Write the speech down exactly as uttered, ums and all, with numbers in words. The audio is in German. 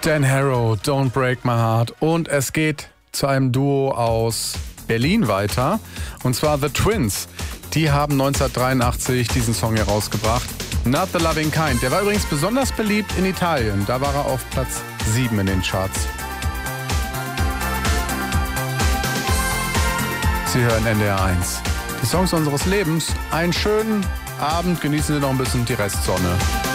Dan Harrow, Don't Break My Heart. Und es geht zu einem Duo aus Berlin weiter. Und zwar The Twins. Die haben neunzehnhundertdreiundachtzig diesen Song hier rausgebracht. Not the Loving Kind. Der war übrigens besonders beliebt in Italien. Da war er auf Platz sieben in den Charts. Sie hören N D R eins. Die Songs unseres Lebens. Einen schönen Abend. Genießen Sie noch ein bisschen die Restsonne.